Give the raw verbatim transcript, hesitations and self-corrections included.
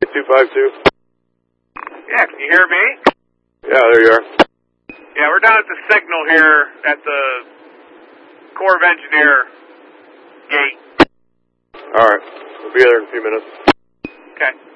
two five two. Yeah, can you hear me? Yeah, there you are. Yeah, we're down at the signal here at the Corps of Engineer gate. All right. We'll be there in a few minutes. Okay.